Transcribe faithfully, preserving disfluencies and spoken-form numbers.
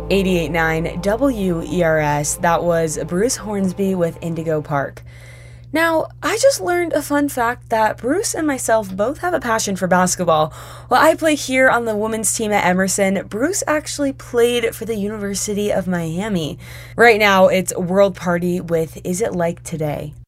eighty-eight point nine W E R S, that was Bruce Hornsby with Indigo Park. Now, I just learned a fun fact that Bruce and myself both have a passion for basketball. While I play here on the women's team at Emerson, Bruce actually played for the University of Miami. Right now, it's World Party with Is It Like Today?